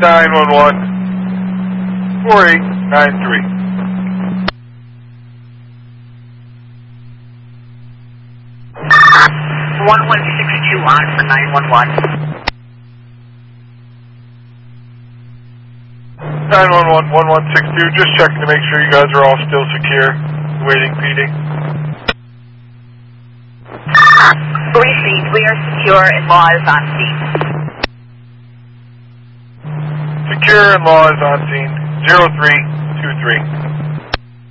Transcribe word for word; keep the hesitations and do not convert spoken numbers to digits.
nine one one, four eight nine three. one one six two on for nine one one. nine one one, one one six two, just checking to make sure you guys are all still secure, waiting P D. Received, we are secure and law is on scene. Secure and law is on scene, zero three two three.